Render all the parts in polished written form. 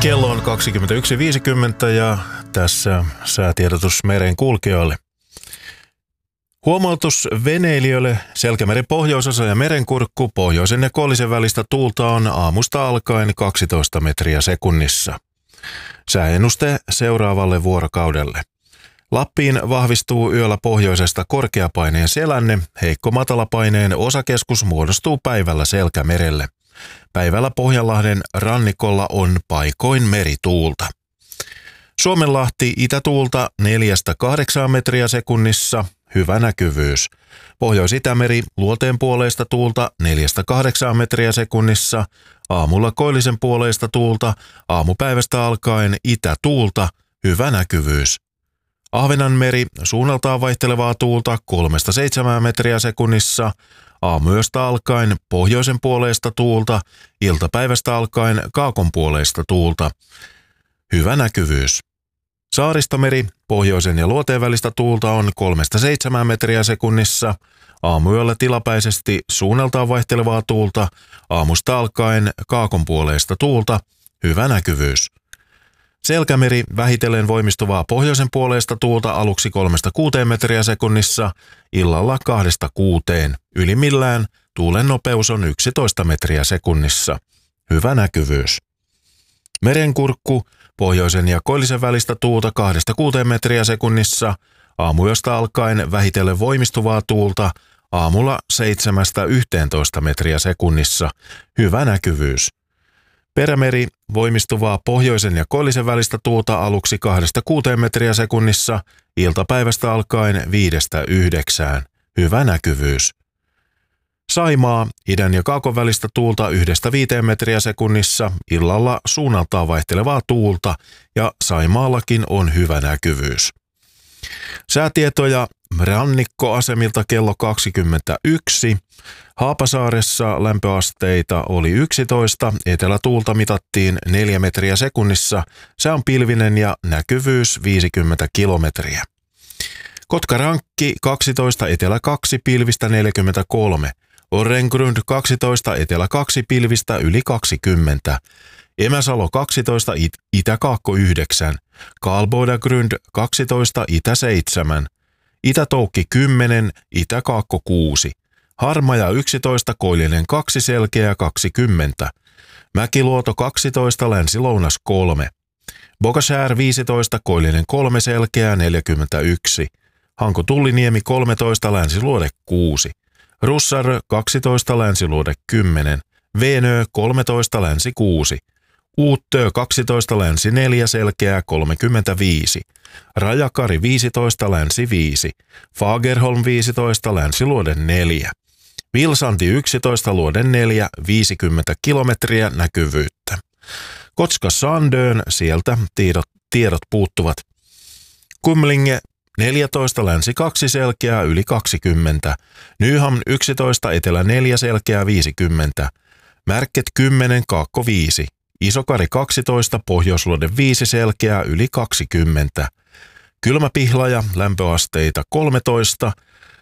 Kello on 21.50 ja tässä säätiedotus meren kulkijoille. Huomautus veneilijöille: Selkämeren pohjoisosa ja merenkurkku, pohjoisen ja koillisen välistä tuulta on aamusta alkaen 12 metriä sekunnissa. Sääennuste seuraavalle vuorokaudelle. Lappiin vahvistuu yöllä pohjoisesta korkeapaineen selänne, heikko matalapaineen osakeskus muodostuu päivällä Selkämerelle. Päivällä Pohjanlahden rannikolla on paikoin merituulta. Suomenlahti itätuulta 4-8 metriä sekunnissa, hyvä näkyvyys. Pohjois-Itämeri luoteen puoleista tuulta 4-8 metriä sekunnissa, aamulla koillisen puoleista tuulta, aamupäivästä alkaen itätuulta, hyvä näkyvyys. Ahvenanmeri suunnaltaan vaihtelevaa tuulta 3-7 metriä sekunnissa, aamuyöstä alkaen pohjoisen puoleista tuulta, iltapäivästä alkaen kaakonpuoleista tuulta. Hyvä näkyvyys. Saaristomeri, pohjoisen ja luoteen välistä tuulta on 3-7 metriä sekunnissa, aamuyöllä tilapäisesti suunnaltaan vaihtelevaa tuulta, aamusta alkaen kaakonpuoleista tuulta. Hyvä näkyvyys. Selkämeri, vähitellen voimistuvaa pohjoisen puoleista tuulta aluksi 3-6 metriä sekunnissa, illalla 2-6. Ylimmillään tuulen nopeus on 11 metriä sekunnissa. Hyvä näkyvyys. Merenkurkku, pohjoisen ja koillisen välistä tuulta 2-6 metriä sekunnissa, aamuyöstä alkaen vähitellen voimistuvaa tuulta, aamulla 7-11 metriä sekunnissa. Hyvä näkyvyys. Perämeri, voimistuvaa pohjoisen ja koillisen välistä tuulta aluksi 2-6 metriä sekunnissa, iltapäivästä alkaen 5-9. Hyvä näkyvyys. Saimaa, idän ja kaakon välistä tuulta 1-5 metriä sekunnissa, illalla suunnaltaan vaihtelevaa tuulta ja Saimaallakin on hyvä näkyvyys. Säätietoja rannikkoasemilta kello 21. Haapasaaressa lämpöasteita oli 11, etelätuulta mitattiin 4 metriä sekunnissa, sää on pilvinen ja näkyvyys 50 kilometriä. Kotkarankki 12, etelä 2, pilvistä 43. Orrengrund 12, etelä 2, pilvistä yli 20. Emäsalo 12, itä-kaakko 9. Karlbodagrund 12, itä 7. Itä-Toukki 10, itä-kaakko 6. Harmaja 11, koillinen 2, selkeä 20. Mäkiluoto 12, länsi-lounas 3. Bogashär 15, koillinen 3, selkeä 41. Hanko-Tulliniemi 13, länsiluode 6. Russar 12, länsiluode 10. Venö 13, länsi 6. Uuttö 12, länsi 4, selkeä 35. Rajakari 15, länsi 5. Fagerholm 15, länsiluode 4. Vilsanti 11, luode 4, 50 kilometriä näkyvyyttä. Kotka-Sandön, sieltä tiedot puuttuvat. Kumlinge 14, länsi 2, selkeää yli 20. Nyhamn 11, etelä 4, selkeää 50. Märket 10, kaakko 5. Isokari 12, pohjoisluode 5, selkeää yli 20. Kylmäpihlaja, lämpöasteita 13.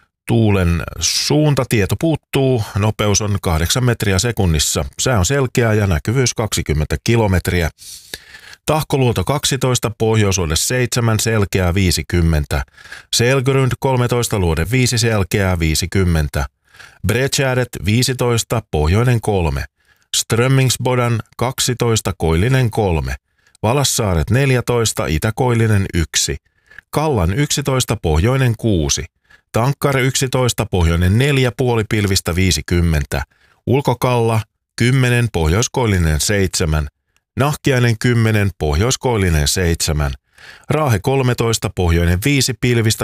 Tuulen suuntatieto puuttuu, nopeus on 8 metriä sekunnissa. Sää on selkeää ja näkyvyys 20 kilometriä. Tahkoluoto 12, pohjoisluode 7, selkeää 50. Selgrund 13, luode 5, selkeää 50. Breckädet 15, pohjoinen 3. Strömmingsbodan 12, koillinen 3. Valassaaret 14, itäkoillinen 1. Kallan 11, pohjoinen 6. Tankkar 11, pohjoinen 4, puolipilvistä 50. Ulkokalla 10, pohjoiskoillinen 7. Nahkiainen 10, pohjoiskoillinen 7. Raahe 13, pohjoinen 5, pilvistä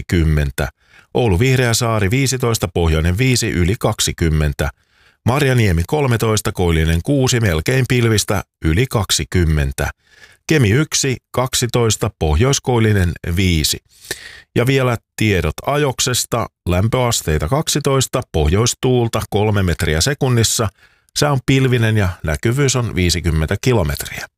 20. Oulu Vihreäsaari 15, pohjoinen 5, yli 20. Marjaniemi 13, koillinen 6, melkein pilvistä yli 20. Kemi 1, 12, pohjoiskoillinen 5. Ja vielä tiedot ajoksesta: lämpöasteita 12, pohjoistuulta 3 metriä sekunnissa, sää on pilvinen ja näkyvyys on 50 kilometriä.